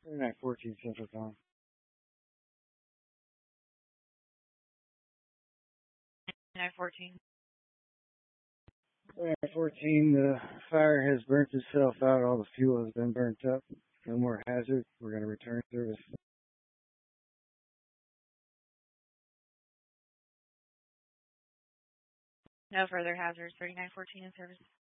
3914 Central Time. 914. 3914, the fire has burnt itself out. All the fuel has been burnt up. No more hazard. We're going to return service. No further hazards. 3914 in service.